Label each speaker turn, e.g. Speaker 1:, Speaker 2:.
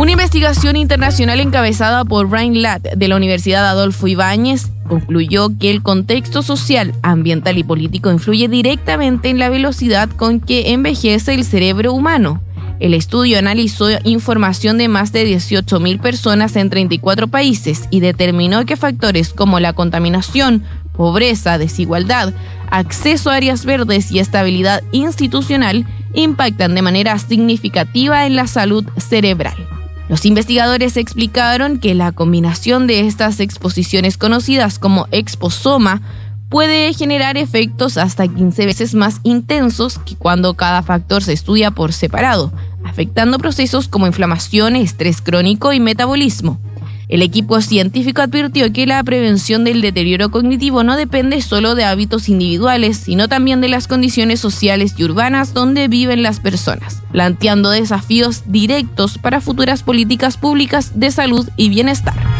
Speaker 1: Una investigación internacional encabezada por Brian Ladd de la Universidad Adolfo Ibáñez concluyó que el contexto social, ambiental y político influye directamente en la velocidad con que envejece el cerebro humano. El estudio analizó información de más de 18,000 personas en 34 países y determinó que factores como la contaminación, pobreza, desigualdad, acceso a áreas verdes y estabilidad institucional impactan de manera significativa en la salud cerebral. Los investigadores explicaron que la combinación de estas exposiciones conocidas como exposoma puede generar efectos hasta 15 veces más intensos que cuando cada factor se estudia por separado, afectando procesos como inflamación, estrés crónico y metabolismo. El equipo científico advirtió que la prevención del deterioro cognitivo no depende solo de hábitos individuales, sino también de las condiciones sociales y urbanas donde viven las personas, planteando desafíos directos para futuras políticas públicas de salud y bienestar.